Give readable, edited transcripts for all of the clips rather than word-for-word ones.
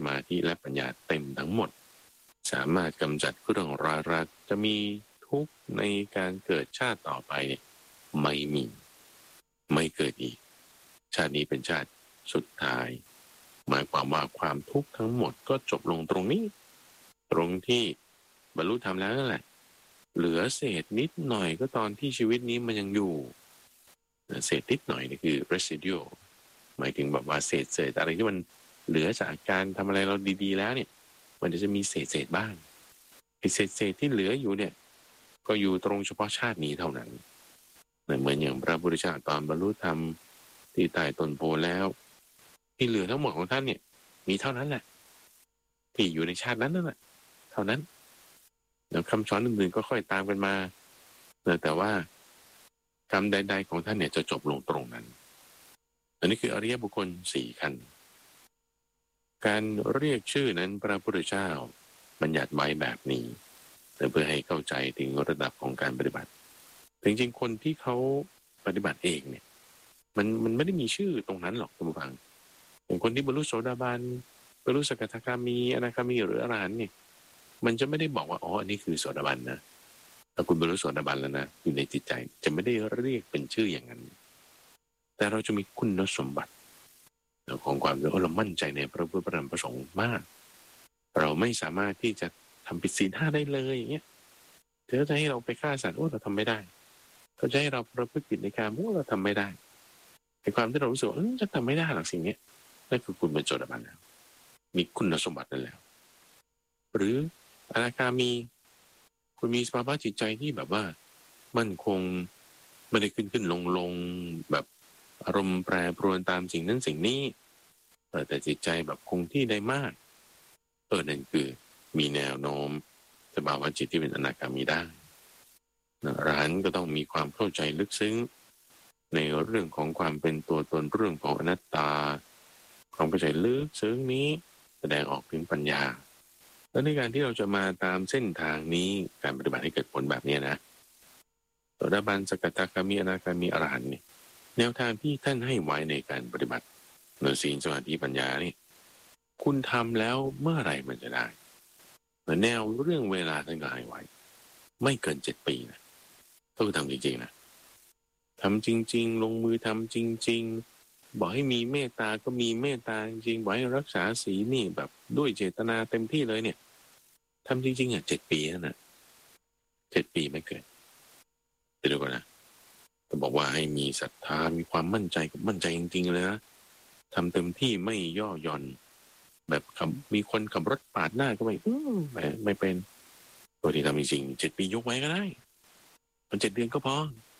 มาธิและปัญญาเต็มทั้งหมดสามารถกำจัดเรื่องราคะจะมีทุกข์ในการเกิดชาติต่อไปเนี่ยไม่มีไม่เกิดอีกชาตินี้เป็นชาติสุดท้ายหมายความว่าความทุกข์ทั้งหมดก็จบลงตรงนี้ตรงที่บรรลุธรรมแล้วนั่นแหละเหลือเศษนิดหน่อยก็ตอนที่ชีวิตนี้มันยังอยู่เศษนิดหน่อยนี่คือ residual หมายถึงแบบว่าเศษอะไรที่มันเหลือจากการทำอะไรเราดีๆแล้วเนี่ยมันจะมีเศษบ้างไอ้เศษที่เหลืออยู่เนี่ยก็อยู่ตรงเฉพาะชาตินี้เท่านั้นเหมือนอย่างพระพุทธเจ้าตอนบรรลุธรรมที่ใต้ต้นโพแล้วที่เหลือทั้งหมดของท่านเนี่ยมีเท่านั้นแหละที่อยู่ในชาตินั้นนั่นแหละเท่านั้นแล้วคำสอนอื่นๆก็ค่อยตามกันมาแต่ว่ากรรมใดๆของท่านเนี่ยจะจบลงตรงนั้นอันนี้คืออริยบุคคล4ขั้นการเรียกชื่อนั้นพระพุทธเจ้าบัญญัติไว้แบบนี้เพื่อให้เข้าใจถึงระดับของการปฏิบัติจริงๆคนที่เขาปฏิบัติเองเนี่ยมันไม่ได้มีชื่อตรงนั้นหรอกคุณผู้ฟังอย่างคนที่บรรลุโสดาบันบรรลุสกทาคามีอนาคามีหรืออรหันต์เนี่ยมันจะไม่ได้บอกว่าอ๋ออันนี้คือโสดาบันนะถ้าคุณบรรลุโสดาบันแล้วนะอยู่ในจิตใจจะไม่ได้เรียกเป็นชื่ออย่างนั้นแต่เราจะมีคุณสมบัติของความเรามั่นใจในพระพุทธพระธรรมพระสงฆ์มากเราไม่สามารถที่จะทำผิดศีลห้าได้เลยอย่างเงี้ยเธอจะให้เราไปฆ่าสัตว์เราทำไม่ได้เขาจะให้เราประพฤติผิดในการเราทำไม่ได้ในความที่เรารู้สึกว่าจะทำไม่ได้หรอกสิ่งนี้นั่นคือคุณเป็นโสดาบันแล้วมีคุณสมบัตินั่นแล้วหรืออนาคามีคุณมีสภาวะจิตใจที่แบบว่ามั่นคงไม่ได้ขึ้นลงแบบอารมณ์แปรปรวนตามสิ่งนั้นสิ่งนี้แต่จิตใจแบบคงที่ได้มากนั่นคือมีแนวโน้มสภาวะจิตที่เป็นอนาคามีได้อรหันต์ก็ต้องมีความเข้าใจลึกซึ้งในเรื่องของความเป็นตัวตนเรื่องของอนัตตาความเข้าใจลึกซึ้งนี้แสดงออกถึงปัญญาและในการที่เราจะมาตามเส้นทางนี้การปฏิบัติให้เกิดผลแบบนี้นะโสดาบันสกทาคามีอนาคามีอรหันต์นี่แนวทางที่ท่านให้ไว้ในการปฏิบัติในศีลสมาธิปัญญานี่คุณทำแล้วเมื่อไหร่มันจะได้แนวเรื่องเวลาท่านก็ให้ไว้ไม่เกิน7 ปีนะต้องทำจริงๆนะทำจริงๆลงมือทำจริงๆบอกให้มีเมตตาก็มีเมตตาจริงๆบอกให้รักษาศีลนี่แบบด้วยเจตนาเต็มที่เลยเนี่ยทำจริงๆ7 ปีนะ7 ปีไม่เกินเดี๋ยวก่อนนะจะบอกว่าให้มีศรัทธามีความมั่นใจกับมั่นใจจริงๆเลยนะทำเต็มที่ไม่ย่อหย่อนแบบมีคนขับรถปาดหน้าก็ไม่เป็นตัวที่ทำจริงๆ7 ปียกไว้ก็ได้มัน7 เดือนก็พอ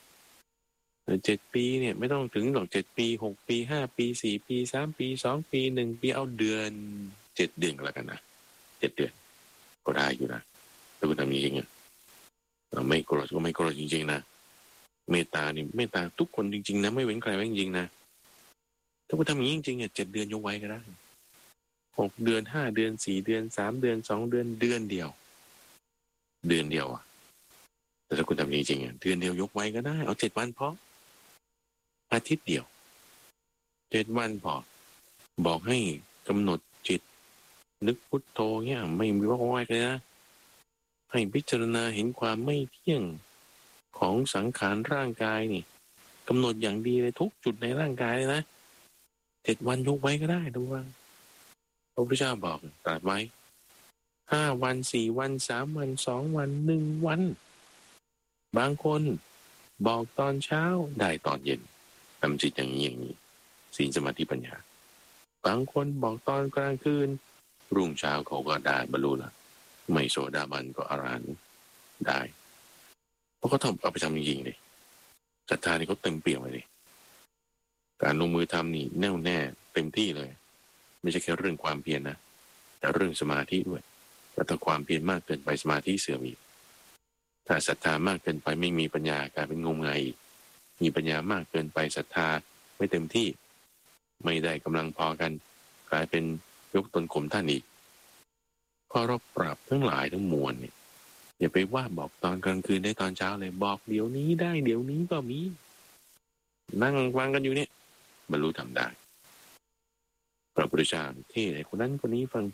7 ปีเนี่ยไม่ต้องถึงหรอก7 ปี6 ปี5 ปี4 ปี3 ปี2 ปี1 ปีเอาเดือน7 เดือนก็แล้วกันนะ7 เดือนก็ได้อยู่นะถ้าคุณทำจริงๆไม่โกรธก็ไม่โกรธจริงๆนะเมตตานี่เมตตาทุกคนจริงๆนะไม่เว้นใครไว้จริงๆนะถ้าคุณทำอย่างนี้จริงๆ7 เดือนยกไว้ก็ได้6 เดือน5 เดือน4 เดือน3 เดือน2 เดือนเดือนเดียวแต่ถ้าคุณทำจริงๆเดือนเดียวยกไว้ก็ได้เอา7 วันพออาทิตย์เดียว7 วันพอบอกให้กำหนดจิตนึกพุทโธเนี่ยไม่มีว่าง่ายเลยนะให้พิจารณาเห็นความไม่เที่ยงของสังขารร่างกายนี่กำหนดอย่างดีเลยทุกจุดในร่างกายเลยนะ7 วันยกไว้ก็ได้ดูว่าพระพุทธเจ้าบอกตรัสไว้5 วัน4 วัน3 วัน2 วัน1 วันบางคนบอกตอนเช้าได้ตอนเย็นทำจิตอย่างนี้ศีลสมาธิปัญญาบางคนบอกตอนกลางคืนรุ่งเช้าเขาก็ได้บรรลุละไม่โสดาบันก็อรหันต์ได้เพราะเขาทำเอาไปทำจริงๆเลยศรัทธานี่เขาเต็มเปี่ยมเลยการลงมือทำนี่แน่วแน่เต็มที่เลยไม่ใช่แค่เรื่องความเพียรนะแต่เรื่องสมาธิด้วยแต่ถ้าความเพียรมากเกินไปสมาธิเสื่อมอีกถ้าศรัทธามากเกินไปไม่มีปัญญากลายเป็นงมงายอีกมีปัญญามากเกินไปศรัทธาไม่เต็มที่ไม่ได้กำลังพอกันกลายเป็นยกตนข่มท่านอีกพอเราปรับทั้งหลายทั้งมวลเนี่ยอย่าไปว่าบอกตอนกลางคืนได้ตอนเช้าเลยบอกเดี๋ยวนี้ได้เดี๋ยวนี้ก็มีนั่งฟังกันอยู่เนี่ยบรรลุทำได้พระพุทธเจ้าเทศน์ให้คนนั้นคนนี้ฟัง